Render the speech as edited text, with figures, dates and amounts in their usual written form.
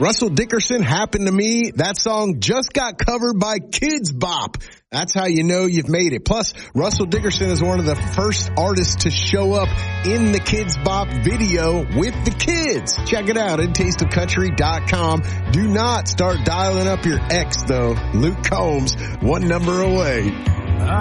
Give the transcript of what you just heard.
Russell Dickerson, Happened to Me. That song just got covered by Kids Bop. That's how you know you've made it. Plus, Russell Dickerson is one of the first artists to show up in the Kids Bop video with the kids. Check it out at tasteofcountry.com. Do not start dialing up your ex, though. Luke Combs, one number away.